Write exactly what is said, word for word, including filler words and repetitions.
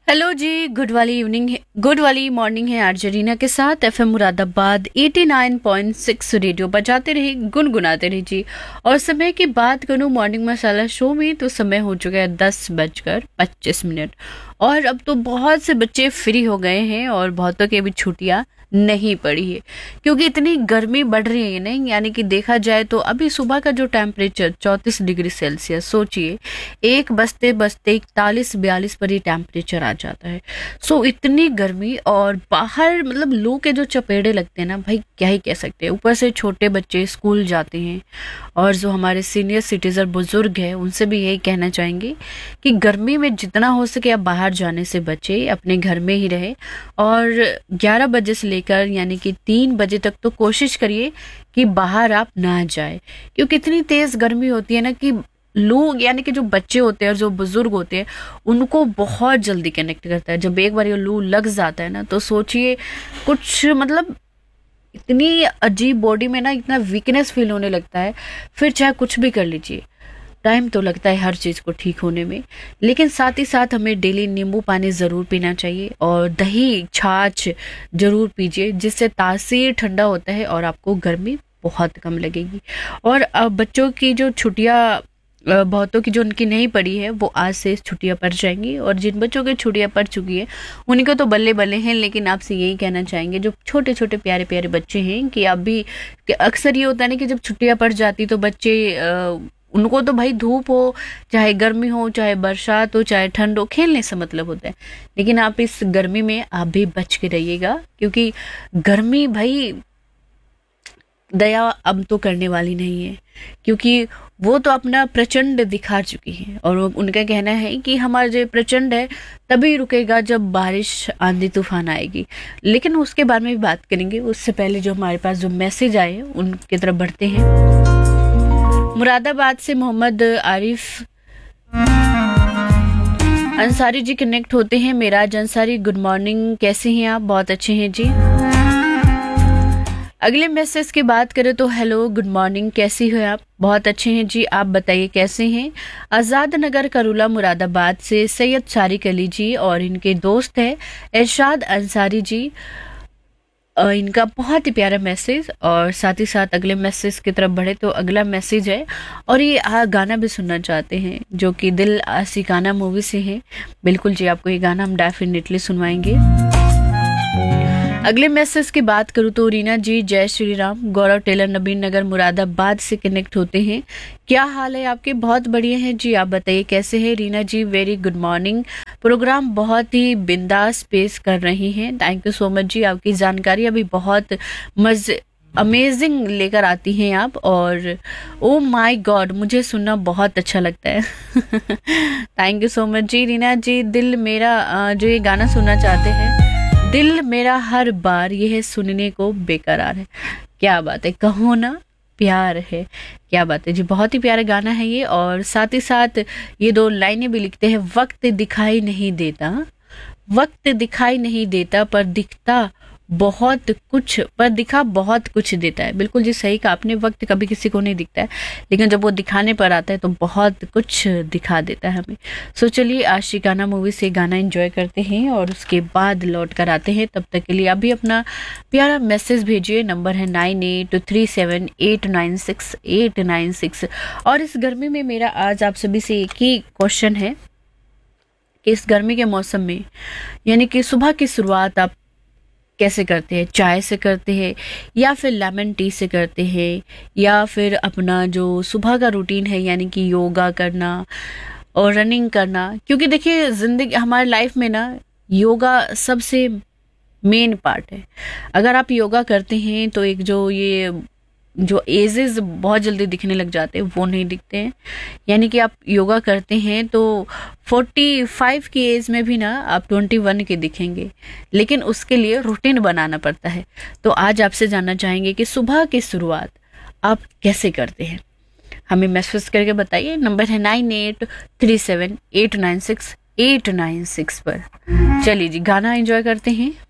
Hello जी, good वाली evening है, good वाली मॉर्निंग है आरजे रीना के साथ एफएम मुरादाबाद नवासी पॉइंट छह रेडियो बजाते रहे, गुनगुनाते रहे जी। और समय की बात करूं मॉर्निंग मसाला शो में तो समय हो चुका है दस बजकर पच्चीस मिनट। और अब तो बहुत से बच्चे फ्री हो गए हैं और बहुतों की अभी छुट्टियां नहीं पड़ी है क्योंकि इतनी गर्मी बढ़ रही है नहीं। यानी कि देखा जाए तो अभी सुबह का जो टेम्परेचर चौंतीस डिग्री सेल्सियस, सोचिए एक बजते बजते इकतालीस बयालीस पर ही टेम्परेचर आ जाता है। सो इतनी गर्मी और बाहर मतलब लू के जो चपेड़े लगते हैं ना भाई, क्या ही कह सकते हैं। ऊपर से छोटे बच्चे स्कूल जाते हैं और जो हमारे सीनियर सिटीजन बुजुर्ग हैं उनसे भी यही कहना चाहेंगे कि गर्मी में जितना हो सके आप बाहर जाने से बचे, अपने घर में ही रहे। और ग्यारह बजे से लेकर यानी कि तीन बजे तक तो कोशिश करिए कि बाहर आप ना जाए, क्योंकि इतनी तेज गर्मी होती है ना कि लू यानी कि जो बच्चे होते हैं और जो बुजुर्ग होते हैं उनको बहुत जल्दी कनेक्ट करता है। जब एक बार ये लू लग जाता है ना तो सोचिए कुछ मतलब इतनी अजीब बॉडी में ना इतना वीकनेस फील होने लगता है। फिर चाहे कुछ भी कर लीजिए, टाइम तो लगता है हर चीज़ को ठीक होने में। लेकिन साथ ही साथ हमें डेली नींबू पानी ज़रूर पीना चाहिए और दही छाछ ज़रूर पीजिए, जिससे तासीर ठंडा होता है और आपको गर्मी बहुत कम लगेगी। और अब बच्चों की जो छुट्टियाँ बहुतों की जो उनकी नहीं पड़ी है वो आज से छुट्टियां पड़ जाएंगी, और जिन बच्चों की छुट्टियां पड़ चुकी है उन्हीं को तो बल्ले बल्ले हैं। लेकिन आपसे यही कहना चाहेंगे जो छोटे छोटे प्यारे प्यारे बच्चे हैं कि आप भी, कि अक्सर ये होता है ना कि जब छुट्टियां पड़ जाती तो बच्चे आ, उनको तो भाई धूप हो चाहे गर्मी हो चाहे बरसात हो चाहे ठंड हो, खेलने से मतलब होता है। लेकिन आप इस गर्मी में आप भी बच के रहिएगा, क्योंकि गर्मी भाई दया अब तो करने वाली नहीं है, क्योंकि वो तो अपना प्रचंड दिखा चुकी है। और उनका कहना है कि हमारा जो प्रचंड है तभी रुकेगा जब बारिश आंधी तूफान आएगी। लेकिन उसके बारे में भी बात करेंगे, उससे पहले जो हमारे पास जो मैसेज आए उनकी तरफ बढ़ते हैं। मुरादाबाद से मोहम्मद आरिफ अंसारी जी कनेक्ट होते हैं। मेराज अंसारी, गुड मॉर्निंग, कैसे हैं आप? बहुत अच्छे हैं जी। अगले मैसेज की बात करें तो हेलो गुड मॉर्निंग, कैसी हो आप? बहुत अच्छे हैं जी, आप बताइए कैसे हैं? आज़ाद नगर करूला मुरादाबाद से सैयद शारिक अली जी और इनके दोस्त हैं इरशाद अंसारी जी। इनका बहुत ही प्यारा मैसेज। और साथ ही साथ अगले मैसेज की तरफ बढ़े तो अगला मैसेज है और ये आ, गाना भी सुनना चाहते हैं जो कि दिल आशिकाना मूवी से है। बिल्कुल जी, आपको ये गाना हम डेफिनेटली सुनवाएंगे। अगले मैसेज की बात करूँ तो रीना जी, जय श्री राम, गौरव टेलर नबीन नगर मुरादाबाद से कनेक्ट होते हैं। क्या हाल है आपके? बहुत बढ़िया है जी, आप बताइए कैसे हैं? रीना जी वेरी गुड मॉर्निंग, प्रोग्राम बहुत ही बिंदास पेश कर रही हैं, थैंक यू सो मच जी। आपकी जानकारी अभी बहुत मजे अमेजिंग लेकर आती हैं आप, और ओ माय गॉड मुझे सुनना बहुत अच्छा लगता है। थैंक यू सो मच जी। रीना जी, दिल मेरा जो ये गाना सुनना चाहते हैं, दिल मेरा हर बार यह सुनने को बेकरार है। क्या बात है, कहो ना प्यार है, क्या बात है जी, बहुत ही प्यारा गाना है ये। और साथ ही साथ ये दो लाइनें भी लिखते हैं, वक्त दिखाई नहीं देता, वक्त दिखाई नहीं देता पर दिखता बहुत कुछ, पर दिखा बहुत कुछ देता है। बिल्कुल जी सही कहा आपने, वक्त कभी किसी को नहीं दिखता है लेकिन जब वो दिखाने पर आता है तो बहुत कुछ दिखा देता है हमें। सो चलिए आशिकाना मूवी से गाना एंजॉय करते हैं और उसके बाद लौट कर आते हैं। तब तक के लिए अभी अपना प्यारा मैसेज भेजिए, नंबर है nine eight three seven eight nine six eight nine six. और इस गर्मी में मेरा आज आप सभी से एक ही क्वेश्चन है कि इस गर्मी के मौसम में यानी कि सुबह की शुरुआत आप कैसे करते हैं? चाय से करते हैं या फिर लेमन टी से करते हैं, या फिर अपना जो सुबह का रूटीन है यानी कि योगा करना और रनिंग करना? क्योंकि देखिए जिंदगी हमारे लाइफ में ना योगा सबसे मेन पार्ट है। अगर आप योगा करते हैं तो एक जो ये जो एजेस बहुत जल्दी दिखने लग जाते हैं वो नहीं दिखते हैं। यानी कि आप योगा करते हैं तो पैंतालीस की एज में भी ना आप इक्कीस के दिखेंगे, लेकिन उसके लिए रूटीन बनाना पड़ता है। तो आज आपसे जानना चाहेंगे कि सुबह की शुरुआत आप कैसे करते हैं? हमें मैसेज करके बताइए, नंबर है nine eight three seven eight nine six eight nine six पर। चलिए जी गाना एंजॉय करते हैं।